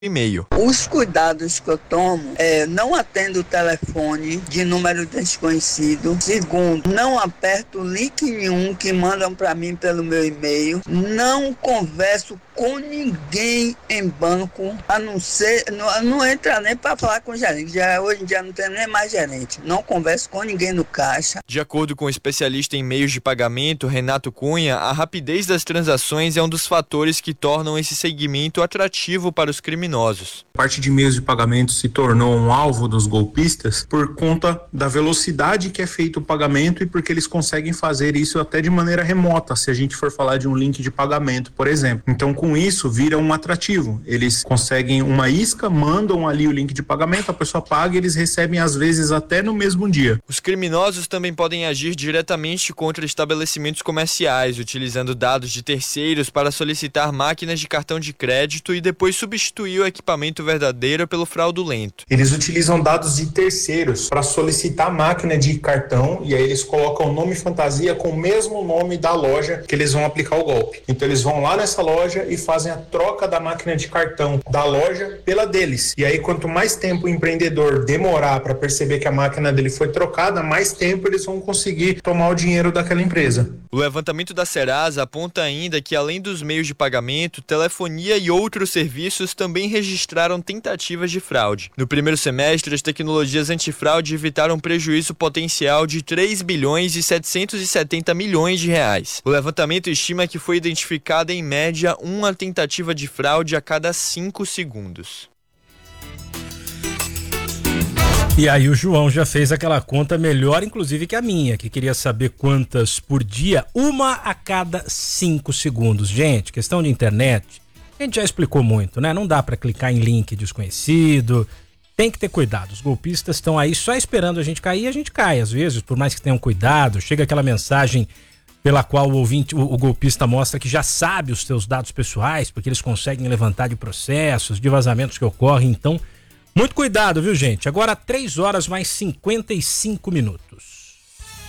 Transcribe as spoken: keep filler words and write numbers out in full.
e-mail. Os cuidados que eu tomo é não atendo o telefone de número desconhecido. Segundo, não aperto link nenhum que mandam para mim pelo meu e-mail. Não converso com ninguém em banco, a não ser, não, não entra nem para falar com o gerente. Já, hoje em dia não tem nem mais gerente. Não converso com ninguém no caixa. De acordo com o especialista em meios de pagamento, Renato Cunha, a rapidez das transações é um dos fatores que tornam esse segmento atrativo para os criminosos. A parte de meios de pagamento se tornou um alvo dos golpistas por conta da velocidade que é feito o pagamento e porque eles conseguem fazer isso até de maneira remota, se a gente for falar de um link de pagamento, por exemplo. Então, com isso, vira um atrativo. Eles conseguem uma isca, mandam ali o link de pagamento, a pessoa paga e eles recebem às vezes até no mesmo dia. Os criminosos também podem agir diretamente contra estabelecimentos comerciais, utilizando dados de terceiros para solicitar máquinas de cartão de crédito e depois substituir o equipamento verdadeiro pelo fraudulento. Eles utilizam dados de terceiros para solicitar máquina de cartão e aí eles colocam o nome fantasia com o mesmo nome da loja que eles vão aplicar o golpe. Então eles vão lá nessa loja e fazem a troca da máquina de cartão da loja pela deles. E aí quanto mais tempo o empreendedor demorar para perceber que a máquina dele foi trocada, mais tempo eles vão conseguir tomar o dinheiro daquela empresa. O levantamento da Serasa aponta ainda que, além dos meios de pagamento, telefonia e outros serviços também registraram tentativas de fraude. No primeiro semestre, as tecnologias antifraude evitaram um prejuízo potencial de três bilhões e setecentos e setenta milhões de reais. O levantamento estima que foi identificada em média uma tentativa de fraude a cada cinco segundos. E aí o João já fez aquela conta melhor, inclusive, que a minha, que queria saber quantas por dia, uma a cada cinco segundos. Gente, questão de internet, a gente já explicou muito, né? Não dá para clicar em link desconhecido, tem que ter cuidado. Os golpistas estão aí só esperando a gente cair e a gente cai. Às vezes, por mais que tenham cuidado, chega aquela mensagem pela qual o ouvinte, o, o golpista mostra que já sabe os seus dados pessoais, porque eles conseguem levantar de processos, de vazamentos que ocorrem. Então, muito cuidado, viu, gente? Agora três horas mais cinquenta e cinco minutos.